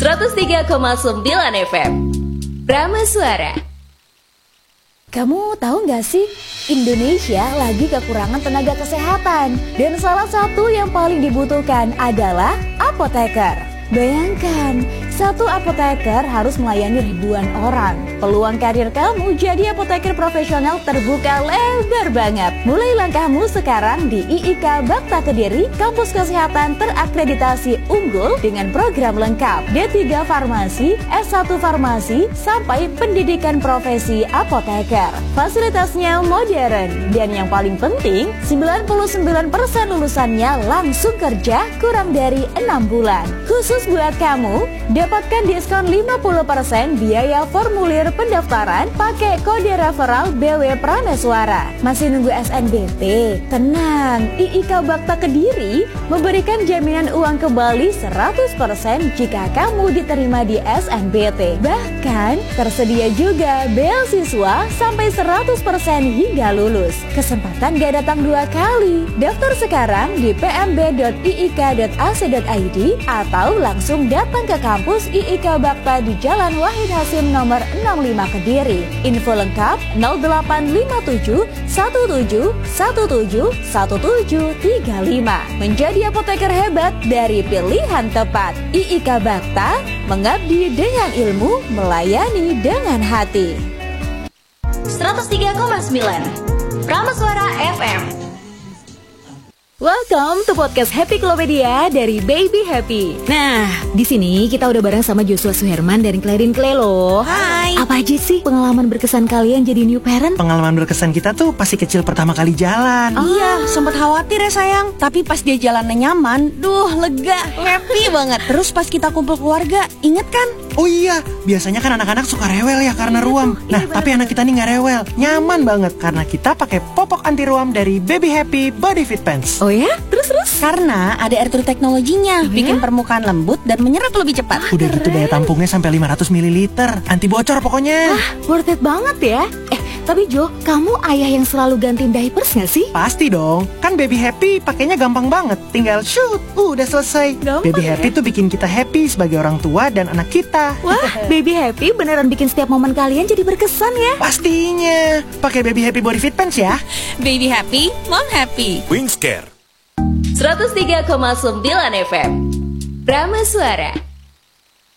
103,9 FM Brahma Suara. Kamu tahu nggak sih, Indonesia lagi kekurangan tenaga kesehatan. Dan salah satu yang paling dibutuhkan adalah apoteker. Bayangkan, satu apoteker harus melayani ribuan orang. Peluang karir kamu jadi apoteker profesional terbuka lebar banget. Mulai langkahmu sekarang di IIK Bakta Kediri, kampus kesehatan terakreditasi unggul dengan program lengkap D3 Farmasi, S1 Farmasi, sampai pendidikan profesi apoteker. Fasilitasnya modern, dan yang paling penting, 99% lulusannya langsung kerja kurang dari 6 bulan. Khusus buat kamu, dapatkan diskon 50% biaya formulir pendaftaran pakai kode referral BW Prameswara. Masih nunggu SNBP? Tenang, IIK Bakta Kediri memberikan jaminan uang kembali 100% jika kamu diterima di SNBT. Bahkan tersedia juga beasiswa sampai 100% hingga lulus. Kesempatan gak datang dua kali. Daftar sekarang di pmb.iik.ac.id atau langsung datang ke kampus IIK Bakta di Jalan Wahid Hasim nomor 65 Kediri. Info lengkap 0857 17 17 1735. Menjadi apoteker hebat dari pilihan tepat. IIK Bakta, mengabdi dengan ilmu, melayani dengan hati. 103,9 Brahma Suara FM. Welcome to podcast Happy Klopedia dari Baby Happy. Nah, di sini kita udah bareng sama Joshua Suherman dari Clarin Clay loh. Hai. Apa aja sih pengalaman berkesan kalian jadi new parent? Pengalaman berkesan kita tuh pasti kecil pertama kali jalan. Iya, sempat khawatir ya sayang. Tapi pas dia jalannya nyaman, lega, happy banget. Terus pas kita kumpul keluarga, inget kan? Oh iya, biasanya kan anak-anak suka rewel ya karena ruam. Nah, tapi anak kita nih nggak rewel, nyaman banget karena kita pakai popok anti ruam dari Baby Happy Body Fit Pants. Oh ya? Terus? Karena ada air true teknologinya, bikin permukaan lembut dan menyerap lebih cepat. Udah gitu daya tampungnya sampai 500 ml, anti bocor pokoknya. Worth it banget ya. Tapi Jo, kamu ayah yang selalu gantiin diapers gak sih? Pasti dong, kan Baby Happy pakainya gampang banget. Tinggal shoot, udah selesai. Gampang Baby Happy tuh bikin kita happy sebagai orang tua dan anak kita. Wah, Baby Happy beneran bikin setiap momen kalian jadi berkesan ya. Pastinya, pakai Baby Happy Body Fit Pants ya. Baby happy, mom happy. Wingscare 103,9 FM Brahma Suara.